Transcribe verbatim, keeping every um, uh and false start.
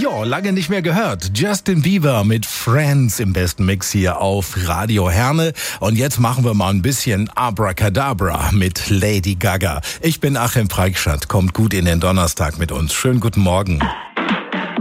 Jo, lange nicht mehr gehört. Justin Bieber mit Friends im besten Mix hier auf Radio Herne. Und jetzt machen wir mal ein bisschen Abracadabra mit Lady Gaga. Ich bin Achim Preikschat. Kommt gut in den Donnerstag mit uns. Schönen guten Morgen.